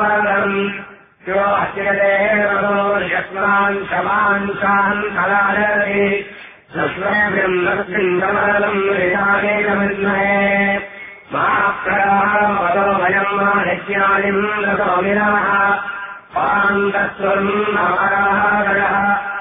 परम् यो अस्यस्मान् शमांशान् कलालति स्वस्वयम् विधानेकविद्महे महाप्रदावतो वयम् मानित्यानिम् रसोमिनः पान्तस्वम् अमराः